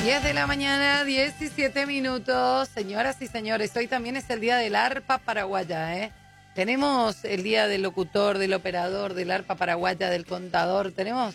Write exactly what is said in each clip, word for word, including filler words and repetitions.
diez de la mañana, diecisiete minutos. Señoras y señores, hoy también es el día del arpa paraguaya, ¿eh? Tenemos el día del locutor, del operador, del arpa paraguaya, del contador. Tenemos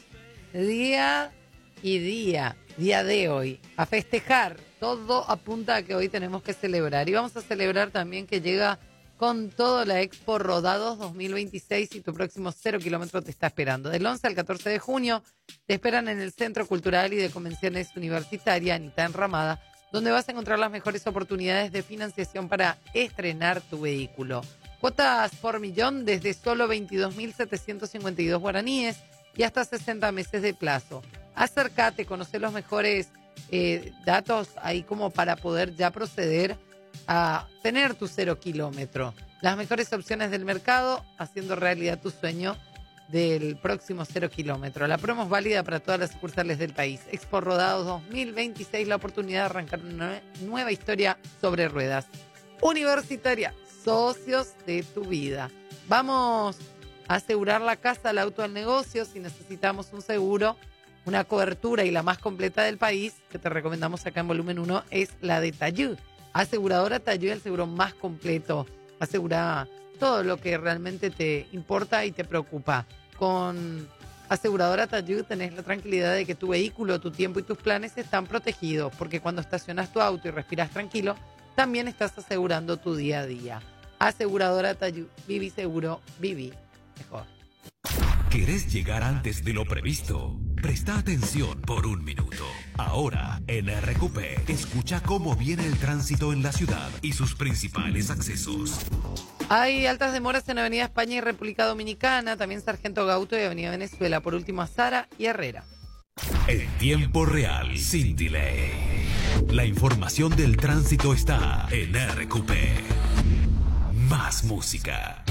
día y día, día de hoy, a festejar. Todo apunta a que hoy tenemos que celebrar. Y vamos a celebrar también que llega con todo la Expo Rodados dos mil veintiséis y tu próximo cero kilómetro te está esperando. Del once al catorce de junio te esperan en el Centro Cultural y de Convenciones Universitaria Anita Enramada, donde vas a encontrar las mejores oportunidades de financiación para estrenar tu vehículo. Cuotas por millón desde solo veintidós mil setecientos cincuenta y dos guaraníes y hasta sesenta meses de plazo. Acércate, conocer los mejores eh, datos ahí como para poder ya proceder a tener tu cero kilómetro. Las mejores opciones del mercado, haciendo realidad tu sueño del próximo cero kilómetro. La promo es válida para todas las sucursales del país. Expo Rodados dos mil veintiséis, la oportunidad de arrancar una nueva historia sobre ruedas. Universitaria, socios de tu vida. Vamos a asegurar la casa, el auto, el negocio. Si necesitamos un seguro, una cobertura y la más completa del país, que te recomendamos acá en Volumen uno, es la de Tayud. Aseguradora Tayud, el seguro más completo. Asegura todo lo que realmente te importa y te preocupa. Con Aseguradora Tayud tenés la tranquilidad de que tu vehículo, tu tiempo y tus planes están protegidos, porque cuando estacionas tu auto y respiras tranquilo, también estás asegurando tu día a día. Aseguradora Tayud, viví seguro, viví mejor. ¿Querés llegar antes de lo previsto? Presta atención por un minuto. Ahora, en R Q P, escucha cómo viene el tránsito en la ciudad y sus principales accesos. Hay altas demoras en Avenida España y República Dominicana, también Sargento Gauto y Avenida Venezuela. Por último, a Sara y Herrera. En tiempo real, sin delay. La información del tránsito está en R Q P. Más música.